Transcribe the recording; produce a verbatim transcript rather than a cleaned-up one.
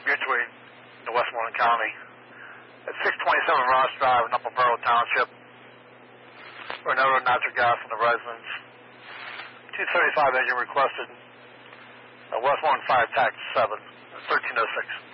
Mutually in Westmoreland County. At six twenty-seven Ross Drive in Upper Borough Township. Renault natural gas from the residence. two thirty-five engine requested. Uh, Westmoreland Fire Tax seven, thirteen oh six.